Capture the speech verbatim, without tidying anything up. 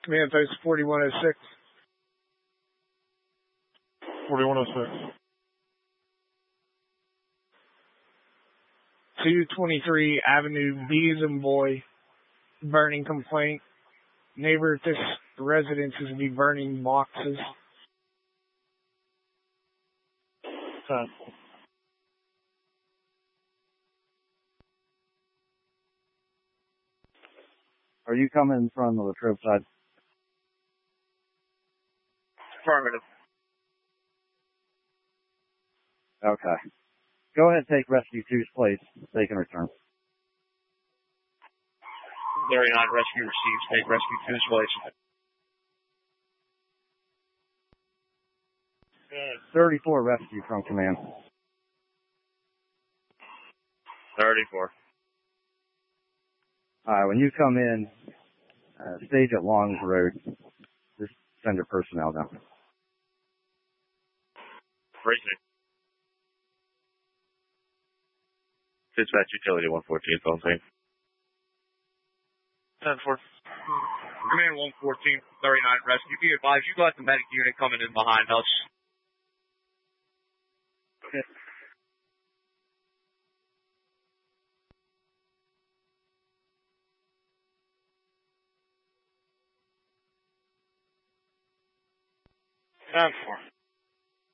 Command Post forty-one oh six. forty-one oh six. two twenty-three Avenue Beeson burning complaint. Neighbor at this residence is be burning boxes. ten. Are you coming from the Latrobe side? Affirmative. Okay. Go ahead and take Rescue two's place. They can return. thirty-nine Rescue receives. Take Rescue two's place. thirty-four Rescue from command. thirty-four. Alright, when you come in, uh, stage at Longs Road. Just send your personnel down. Precinct. Dispatch Utility one fourteen, phone thing. ten four. Command one fourteen, thirty-nine Rescue. Be advised, you got the medic unit coming in behind us. Okay. ten four.